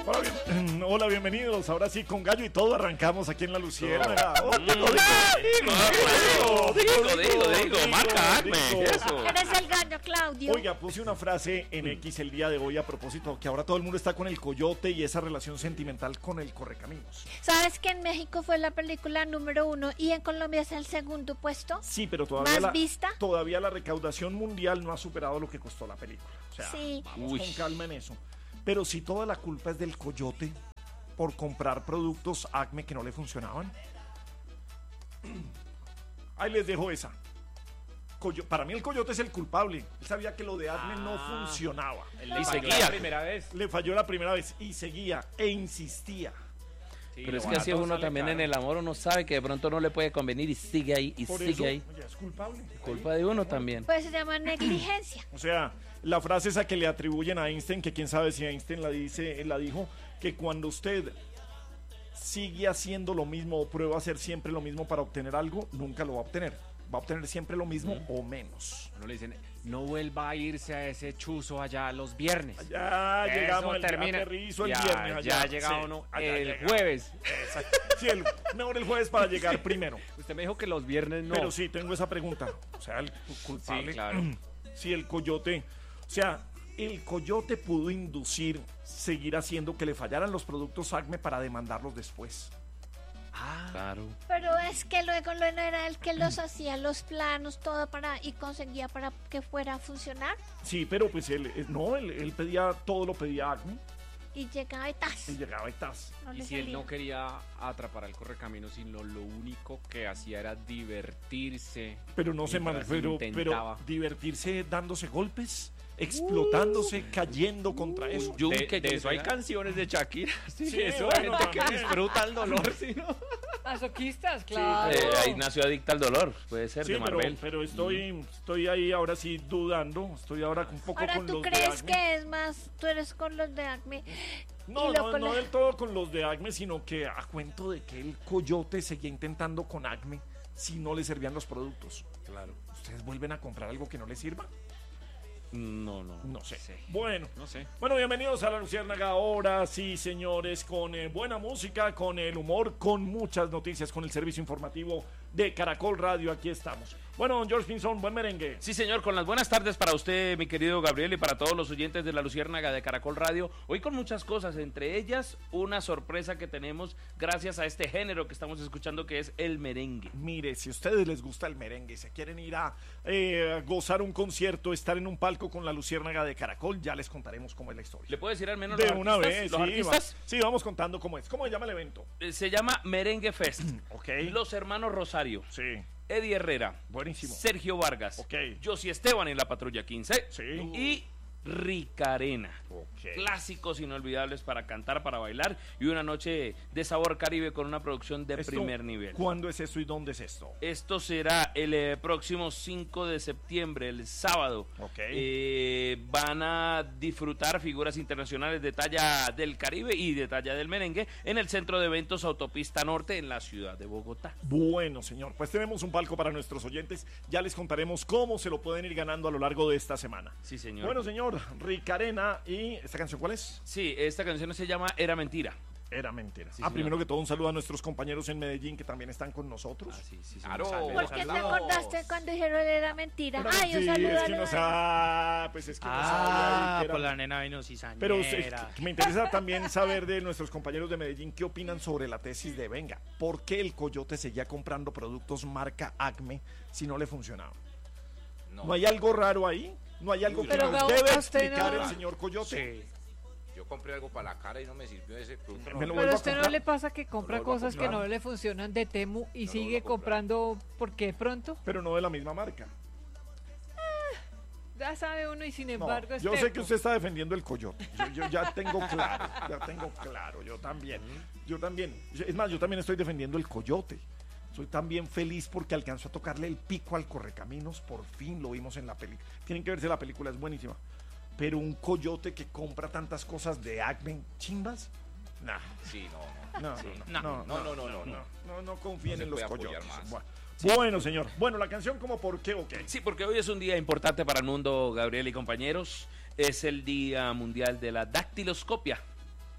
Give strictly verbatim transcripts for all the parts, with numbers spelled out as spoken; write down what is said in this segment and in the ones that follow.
Hola, bien, hola, bienvenidos. Ahora sí, con gallo y todo arrancamos aquí en La Luciérnaga. Oh, digo, digo, digo, digo, digo, marca Acme. Eso. Eres el gallo, Claudio. Oiga, puse una frase en X el día de hoy a propósito, que ahora todo el mundo está con el coyote y esa relación sentimental con el correcaminos. ¿Sabes que en México fue la película número uno y en Colombia es el segundo puesto? Sí, pero todavía ¿Más la, vista? todavía la recaudación mundial no ha superado lo que costó la película. O sea, Sí. vamos Uy. con calma en eso. Pero si toda la culpa es del coyote por comprar productos Acme que no le funcionaban. Ahí les dejo esa. Coyo- para mí el coyote es el culpable. Él sabía que lo de Acme no Ah. funcionaba. Él Y le falló seguía. la primera vez. Le falló la primera vez y seguía e insistía. Sí, Pero lo es que así barato uno sale también caro. en el amor, uno sabe que de pronto no le puede convenir y sigue ahí, y Por sigue eso ahí. ya es culpable. Culpa de uno también. Pues se llama negligencia. O sea, la frase esa que le atribuyen a Einstein, que quién sabe si Einstein la dice, la dijo, que cuando usted sigue haciendo lo mismo o prueba a hacer siempre lo mismo para obtener algo, nunca lo va a obtener. Va a obtener siempre lo mismo mm. o menos. Uno le dicen, no vuelva a irse a ese chuzo allá los viernes. Ya Eso llegamos al termina. aterrizo el ya, viernes. Allá. ya llega Sí, uno allá el llega. jueves. Exacto. Sí, el, mejor el jueves para llegar primero. Usted me dijo que los viernes no. Pero sí, tengo esa pregunta. O sea, el culpable. Sí, claro. Si el coyote, o sea, el coyote pudo inducir seguir haciendo que le fallaran los productos Acme para demandarlos después. Ah, Claro. Pero es que luego no era el que los hacía, los planos, todo para y conseguía para que fuera a funcionar. Sí, pero pues él, eh, no, él, él pedía, todo lo pedía Acme Y llegaba y tas. y llegaba y tas. No y le si él salía. no quería atrapar al correcaminos, sino lo único que hacía era divertirse. Pero no se man- mientras pero, pero intentaba. divertirse dándose golpes, explotándose, cayendo contra eso. Yo- De, que de yo eso hay era- canciones de Shakira. Sí, Sí, eso bueno, hay gente que también. disfruta el dolor, ¿sí, no? Masoquistas, claro. Eh, ahí nació Adicta al Dolor, puede ser, Sí, de pero, Marvel. pero estoy, estoy ahí ahora sí dudando, estoy ahora un poco Ahora con tú los de crees Acme. que es más, tú eres con los de Acme. No, y lo no, con no la- del todo con los de Acme, sino que a cuento de que el coyote seguía intentando con Acme si no le servían los productos. Claro. ¿Ustedes vuelven a comprar algo que no les sirva? No, no. No sé. Sí. Bueno, No sé. bueno, bienvenidos a La Luciérnaga. Ahora sí, señores, con eh, buena música, con el humor, con muchas noticias, con el servicio informativo de Caracol Radio. Aquí estamos. Bueno, don George Pinzón, buen merengue. Sí, señor, con las buenas tardes para usted, mi querido Gabriel, y para todos los oyentes de La Luciérnaga de Caracol Radio. Hoy con muchas cosas, entre ellas una sorpresa que tenemos gracias a este género que estamos escuchando, que es el merengue. Mire, si a ustedes les gusta el merengue, se quieren ir a eh, gozar un concierto, estar en un palco con La Luciérnaga de Caracol, ya les contaremos cómo es la historia. ¿Le puedo decir al menos De los una artistas? vez, ¿Los sí, artistas? va- sí, vamos contando cómo es. ¿Cómo se llama el evento? Eh, Se llama Merengue Fest. Ok. Los hermanos Rosario, Sí, Eddie Herrera, buenísimo. Sergio Vargas, Ok. Josie Esteban en la Patrulla quince Sí. y Ricarena. Ok. Clásicos inolvidables para cantar, para bailar y una noche de sabor caribe con una producción de Esto, primer nivel. ¿Cuándo es esto y dónde es esto? Esto será el eh, próximo cinco de septiembre, el sábado. Ok. Eh, van a disfrutar figuras internacionales de talla del Caribe y de talla del merengue en el Centro de Eventos Autopista Norte en la ciudad de Bogotá. Bueno, señor, pues tenemos un palco para nuestros oyentes. Ya les contaremos cómo se lo pueden ir ganando a lo largo de esta semana. Sí, señor. Bueno, señor, Ricarena, ¿y esta canción cuál es? Sí, esta canción se llama Era Mentira. Era mentira. Sí, ah, señor. primero que todo, un saludo a nuestros compañeros en Medellín que también están con nosotros. Ah, sí, sí, Claro. señor. ¿Por qué te acordaste cuando dijeron era mentira? Pero Ay, un sí, saludo es a que no los- sabe, pues es que no sabe Ah, ahí que era- por la nena vino cizañera. Pero usted- me interesa también saber de nuestros compañeros de Medellín qué opinan sobre la tesis de Venga. ¿Por qué el coyote seguía comprando productos marca Acme si no le funcionaba? ¿No, hay algo raro ahí? ¿No hay algo que Pero nos Gabo, debe a usted explicar no- el señor Coyote? Sí. Yo compré algo para la cara y no me sirvió ese producto. Me No, lo no, vuelvo Pero a a usted no comprar. le pasa que compra No lo vuelvo a cosas que comprar. no le funcionan de Temu y lo sigue vuelvo a comprar. comprando porque pronto Pero no de la misma marca. ya sabe uno y sin No, embargo es yo sé terco. que usted está defendiendo el coyote. Yo, yo ya tengo claro, ya tengo claro, yo también. Yo también. Es más, yo también estoy defendiendo el coyote. Soy también feliz porque alcanzó a tocarle el pico al correcaminos. Por fin lo vimos en la película. Tienen que verse la película, es buenísima. Pero un coyote que compra tantas cosas de Acme, chimbas, nah. sí, no, No, Sí. no, no, No, no, no, no, no, no. no, no confíen No se en los puede apoyar coyotes. más. Bueno, bueno, señor. Bueno, la canción como por qué o qué. Sí, porque hoy es un día importante para el mundo, Gabriel y compañeros. Es el Día Mundial de la Dactiloscopia.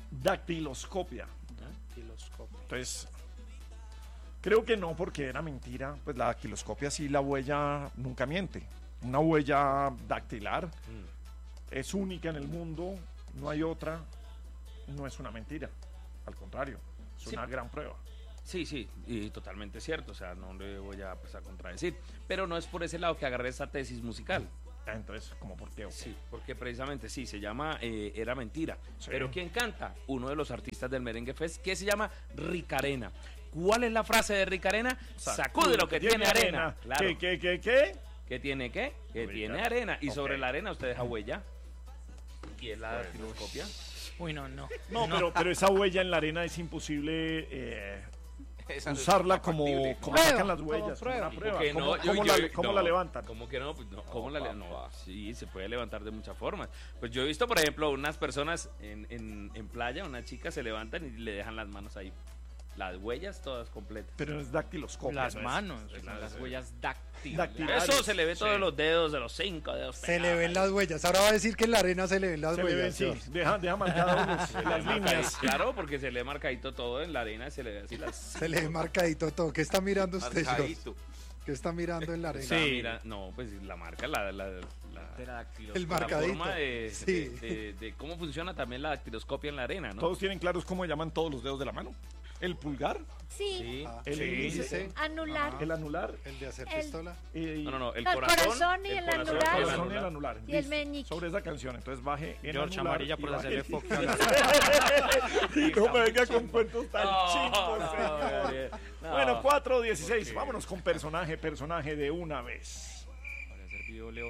dactiloscopia. Dactiloscopia. Entonces, creo que no, porque era mentira. Pues la dactiloscopia sí, la huella nunca miente. Una huella dactilar Mm. es única en el mundo, no hay otra, no es una mentira. Al contrario, es Sí. una gran prueba. Sí, sí, y totalmente cierto, o sea, no le voy a, pues, a contradecir, pero no es por ese lado que agarré esta tesis musical. Ah, entonces, ¿cómo por qué? ¿O qué? Sí, porque precisamente sí, se llama eh, Era Mentira. Sí. Pero ¿quién canta? Uno de los artistas del Merengue Fest, que se llama Ricarena. ¿Cuál es la frase de Ricarena? Sacude lo que tiene arena. Claro. ¿Qué, qué, qué, qué? ¿Qué tiene qué? Que Rica. tiene arena. Y Ok. sobre la arena usted deja huella. ¿Y es la dactiloscopia? Uy, no, no. No, Pero, pero esa huella en la arena es imposible eh, Esa no es usarla como, compatible. como Prueba, sacan las como huellas, como prueba. una prueba. ¿Por qué ¿Cómo, no? Yo- cómo yo- la, cómo no. la levantan? ¿Cómo que no? Pues no, ¿cómo No, la le- no, papá. sí, se puede levantar de muchas formas. Pues yo he visto, por ejemplo, unas personas en, en, en playa, unas chicas se levantan y le dejan las manos ahí. Las huellas todas completas. Pero no es dactiloscopia. Las ¿no es? manos. Son las huellas dáctiles. Dactilares. Eso se le ve Sí. todos los dedos, de los cinco dedos. Se le pegados ven ahí. las huellas. Ahora va a decir que en la arena se le ven las Se le ven, huellas. sí, George. deja, deja marcadas los- Se le las ve líneas. marcadito, claro, porque se le ve marcadito todo en la arena, se le ve así las... Se le ve marcadito todo. ¿Qué está mirando usted, George? Marcadito. ¿Qué está mirando en la arena? Ah, mira, no, pues la marca, la... la, la- De la dactiloscopia. El la marcadito. forma de, Sí. de- de- de cómo funciona también la dactiloscopia en la arena, ¿no? Todos tienen claros cómo llaman todos los dedos de la mano. El pulgar, Sí, Sí. Ah, el Sí. índice, anular. Ajá. el anular, el de hacer El- pistola. y No, no, no, el No, el corazón, corazón y el corazón, anular. el el corazón y el anular. anular. Y el Listo. meñique. Sobre esa canción, entonces baje en George anular Amarilla y por baje hacerle en- foco a la- Y no me venga con cuentos tan No, chimbos, no, señor. Gabriel, no. Bueno, cuatro dieciséis. Vámonos con personaje, personaje de una vez. Para hacer video, Leo.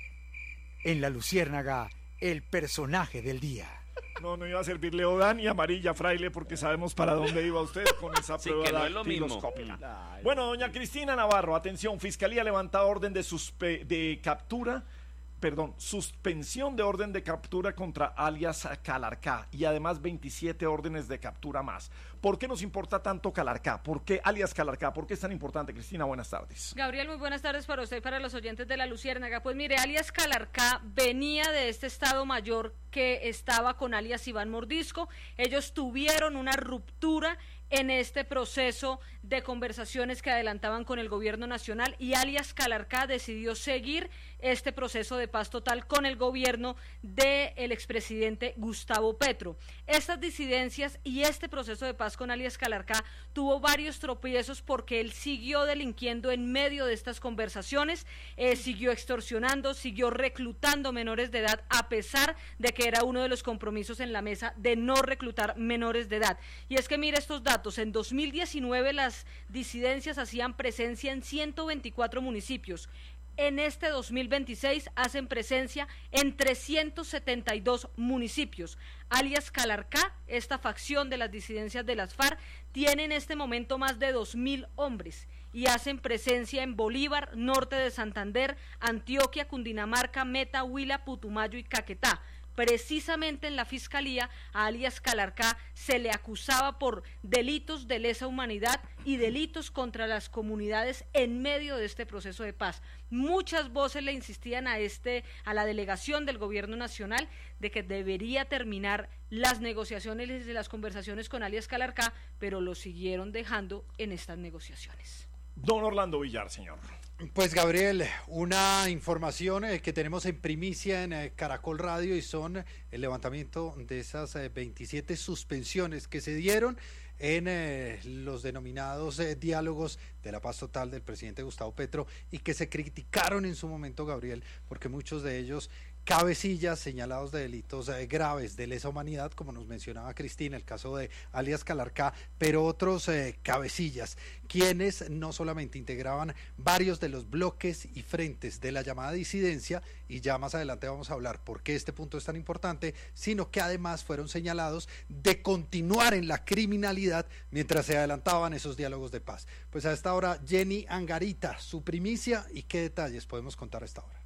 En La Luciérnaga, el personaje del día. No, no iba a servir Leodán y amarilla fraile porque sabemos para dónde iba usted con esa Sí, prueba que no es lo mismo. dactiloscópica. Bueno, doña Cristina Navarro, atención, Fiscalía levanta orden de, suspe- de captura, perdón, suspensión de orden de captura contra alias Calarcá y además veintisiete órdenes de captura más. ¿Por qué nos importa tanto Calarcá? ¿Por qué alias Calarcá? ¿Por qué es tan importante, Cristina? Buenas tardes. Gabriel, muy buenas tardes para usted y para los oyentes de La Luciérnaga. Pues mire, alias Calarcá venía de este Estado Mayor que estaba con alias Iván Mordisco. Ellos tuvieron una ruptura en este proceso de conversaciones que adelantaban con el gobierno nacional y alias Calarcá decidió seguir este proceso de paz total con el gobierno del expresidente Gustavo Petro. Estas disidencias y este proceso de paz con alias Calarcá tuvo varios tropiezos porque él siguió delinquiendo en medio de estas conversaciones, eh, siguió extorsionando, siguió reclutando menores de edad a pesar de que era uno de los compromisos en la mesa de no reclutar menores de edad. Y es que mire estos datos. En dos mil diecinueve las disidencias hacían presencia en ciento veinticuatro municipios. En este dos mil veintiséis hacen presencia en trescientos setenta y dos municipios. Alias Calarcá, esta facción de las disidencias de las FARC, tiene en este momento más de dos mil hombres y hacen presencia en Bolívar, norte de Santander, Antioquia, Cundinamarca, Meta, Huila, Putumayo y Caquetá. Precisamente en la Fiscalía a alias Calarcá se le acusaba por delitos de lesa humanidad y delitos contra las comunidades en medio de este proceso de paz. Muchas voces le insistían a este a la delegación del Gobierno Nacional de que debería terminar las negociaciones y las conversaciones con alias Calarcá, pero lo siguieron dejando en estas negociaciones. Don Orlando Villar, señor. Pues Gabriel, una información eh, que tenemos en primicia en eh, Caracol Radio y son el levantamiento de esas eh, veintisiete suspensiones que se dieron en eh, los denominados eh, diálogos de la paz total del presidente Gustavo Petro y que se criticaron en su momento, Gabriel, porque muchos de ellos cabecillas señalados de delitos eh, graves de lesa humanidad, como nos mencionaba Cristina, el caso de alias Calarcá, pero otros eh, cabecillas, quienes no solamente integraban varios de los bloques y frentes de la llamada disidencia, y ya más adelante vamos a hablar por qué este punto es tan importante, sino que además fueron señalados de continuar en la criminalidad mientras se adelantaban esos diálogos de paz. Pues a esta hora, Jenny Angarita, su primicia y qué detalles podemos contar a esta hora.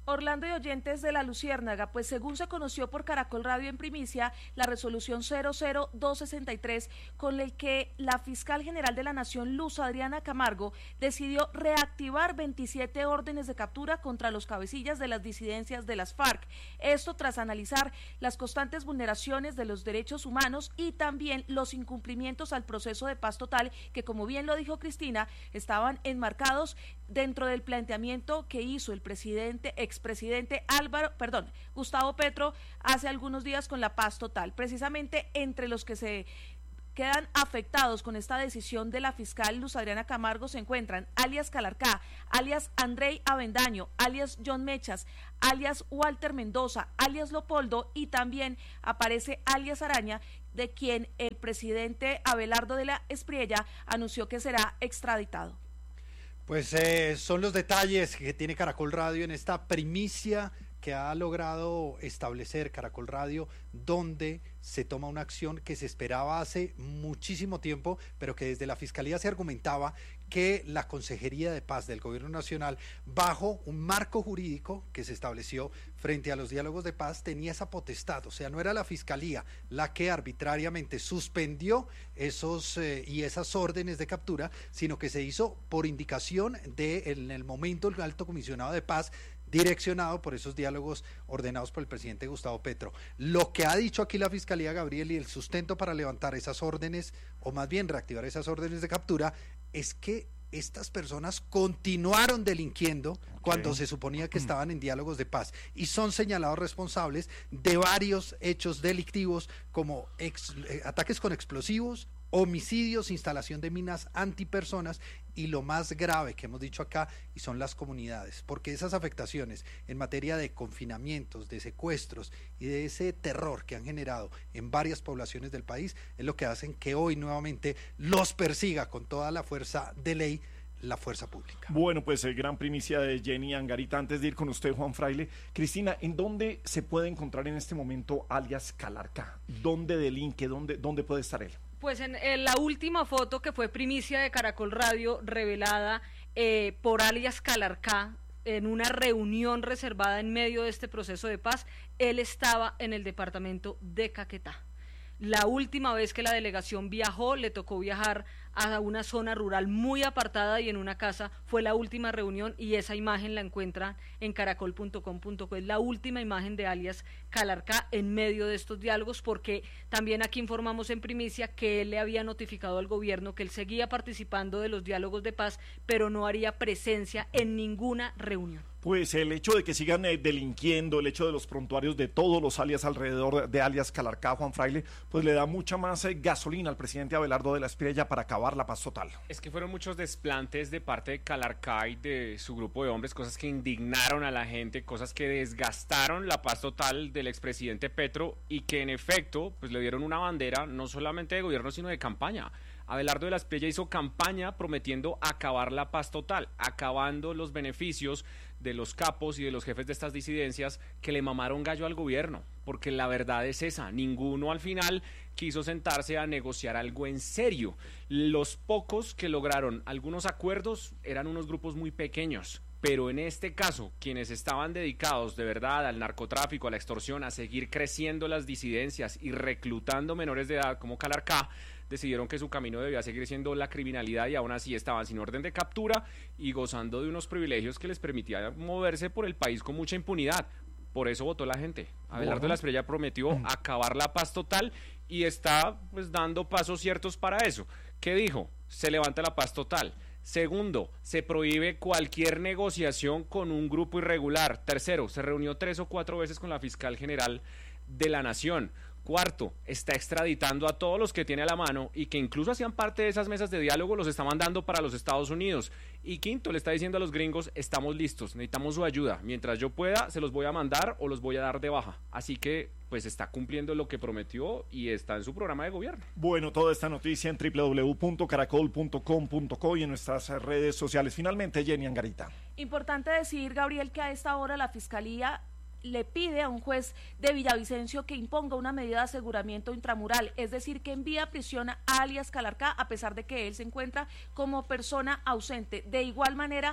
Orlando y oyentes de La Luciérnaga, pues según se conoció por Caracol Radio en primicia, la resolución cero cero dos sesenta y tres, con el que la fiscal general de la Nación, Luz Adriana Camargo, decidió reactivar veintisiete órdenes de captura contra los cabecillas de las disidencias de las FARC. Esto tras analizar las constantes vulneraciones de los derechos humanos y también los incumplimientos al proceso de paz total, que como bien lo dijo Cristina, estaban enmarcados dentro del planteamiento que hizo el presidente, expresidente Álvaro, perdón, Gustavo Petro hace algunos días con la paz total. Precisamente entre los que se quedan afectados con esta decisión de la fiscal Luz Adriana Camargo se encuentran alias Calarcá, alias Andrei Avendaño, alias John Mechas, alias Walter Mendoza, alias Leopoldo, y también aparece alias Araña, de quien el presidente Abelardo de la Espriella anunció que será extraditado. Pues eh, son los detalles que tiene Caracol Radio en esta primicia que ha logrado establecer Caracol Radio, donde se toma una acción que se esperaba hace muchísimo tiempo, pero que desde la Fiscalía se argumentaba que la Consejería de Paz del Gobierno Nacional, bajo un marco jurídico que se estableció frente a los diálogos de paz, tenía esa potestad. O sea, no era la Fiscalía la que arbitrariamente suspendió esos eh, y esas órdenes de captura, sino que se hizo por indicación de, en el momento, el Alto Comisionado de Paz, direccionado por esos diálogos ordenados por el presidente Gustavo Petro. Lo que ha dicho aquí la Fiscalía, Gabriel, y el sustento para levantar esas órdenes, o más bien reactivar esas órdenes de captura, es que estas personas continuaron delinquiendo okay. cuando se suponía que estaban en diálogos de paz y son señalados responsables de varios hechos delictivos como ex, eh, ataques con explosivos, homicidios, instalación de minas antipersonas y lo más grave que hemos dicho acá, y son las comunidades, porque esas afectaciones en materia de confinamientos, de secuestros y de ese terror que han generado en varias poblaciones del país es lo que hacen que hoy nuevamente los persiga con toda la fuerza de ley la fuerza pública. Bueno, pues el gran primicia de Jenny Angarita. Antes de ir con usted, Juan Fraile, Cristina, ¿en dónde se puede encontrar en este momento alias Calarcá? ¿Dónde delinque? ¿Dónde, dónde puede estar él? Pues en, en la última foto que fue primicia de Caracol Radio, revelada eh, por alias Calarcá, en una reunión reservada en medio de este proceso de paz, él estaba en el departamento de Caquetá. La última vez que la delegación viajó, le tocó viajar a una zona rural muy apartada y en una casa, fue la última reunión, y esa imagen la encuentran en caracol punto com punto co. Es la última imagen de alias Calarcá en medio de estos diálogos, porque también aquí informamos en primicia que él le había notificado al gobierno que él seguía participando de los diálogos de paz, pero no haría presencia en ninguna reunión. Pues el hecho de que sigan eh, delinquiendo, el hecho de los prontuarios de todos los alias alrededor de alias Calarcá, Juan Fraile, pues le da mucha más eh, gasolina al presidente Abelardo de la Espriella para acabar la paz total. Es que fueron muchos desplantes de parte de Calarcá y de su grupo de hombres, cosas que indignaron a la gente, cosas que desgastaron la paz total del expresidente Petro y que en efecto pues le dieron una bandera no solamente de gobierno sino de campaña. Abelardo de la Espriella hizo campaña prometiendo acabar la paz total, acabando los beneficios de los capos y de los jefes de estas disidencias que le mamaron gallo al gobierno, porque la verdad es esa, ninguno al final quiso sentarse a negociar algo en serio. Los pocos que lograron algunos acuerdos eran unos grupos muy pequeños, pero en este caso, quienes estaban dedicados de verdad al narcotráfico, a la extorsión, a seguir creciendo las disidencias y reclutando menores de edad como Calarcá, decidieron que su camino debía seguir siendo la criminalidad y aún así estaban sin orden de captura y gozando de unos privilegios que les permitían moverse por el país con mucha impunidad. Por eso votó la gente. Abelardo de la Espriella prometió acabar la paz total y está pues dando pasos ciertos para eso. ¿Qué dijo? Se levanta la paz total. Segundo, se prohíbe cualquier negociación con un grupo irregular. Tercero, se reunió tres o cuatro veces con la fiscal general de la Nación. Cuarto, está extraditando a todos los que tiene a la mano y que incluso hacían parte de esas mesas de diálogo, los está mandando para los Estados Unidos. Y quinto, le está diciendo a los gringos, estamos listos, necesitamos su ayuda. Mientras yo pueda, se los voy a mandar o los voy a dar de baja. Así que, pues está cumpliendo lo que prometió y está en su programa de gobierno. Bueno, toda esta noticia en doble u doble u doble u punto caracol punto com punto co y en nuestras redes sociales. Finalmente, Jenny Angarita. Importante decir, Gabriel, que a esta hora la Fiscalía le pide a un juez de Villavicencio que imponga una medida de aseguramiento intramural, es decir, que envía a prisión a alias Calarcá a pesar de que él se encuentra como persona ausente. De igual manera,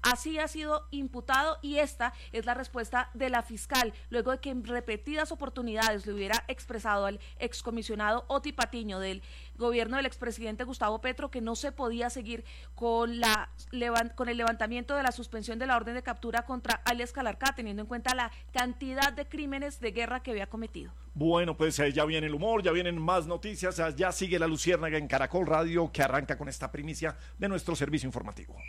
Así ha sido imputado y esta es la respuesta de la fiscal, luego de que en repetidas oportunidades le hubiera expresado al excomisionado Oti Patiño del gobierno del expresidente Gustavo Petro que no se podía seguir con, la, con el levantamiento de la suspensión de la orden de captura contra alias Calarcá, teniendo en cuenta la cantidad de crímenes de guerra que había cometido. Bueno, pues eh, ya viene el humor, ya vienen más noticias, ya sigue la Luciérnaga en Caracol Radio, que arranca con esta primicia de nuestro servicio informativo.